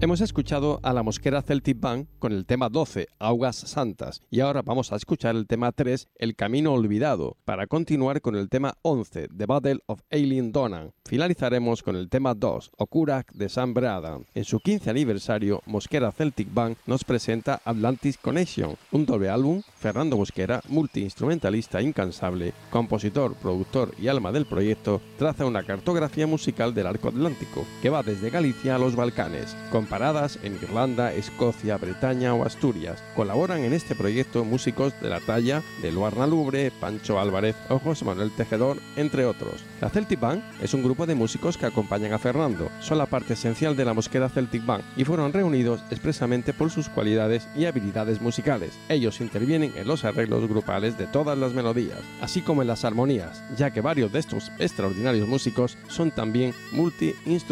Hemos escuchado a la Mosquera Celtic Band con el tema 12, Augas Santas, y ahora vamos a escuchar el tema 3, El Camino Olvidado, para continuar con el tema 11, The Battle of Eilean Donan. Finalizaremos con el tema 2, Okurac de Sam Breadan. En su 15 aniversario, Mosquera Celtic Band nos presenta Atlantis Connection, un doble álbum. Fernando Mosquera, multiinstrumentalista incansable, compositor, productor y alma del proyecto, traza una cartografía musical del arco atlántico, que va desde Galicia a los Balcanes, con paradas en Irlanda, Escocia, Bretaña o Asturias. Colaboran en este proyecto músicos de la talla de Luarna Lubre, Pancho Álvarez o José Manuel Tejedor, entre otros. La Celtic Band es un grupo de músicos que acompañan a Fernando, son la parte esencial de la Mosquera Celtic Band y fueron reunidos expresamente por sus cualidades y habilidades musicales. Ellos intervienen en los arreglos grupales de todas las melodías, así como en las armonías, ya que varios de estos extraordinarios músicos son también multi-instrumentistas.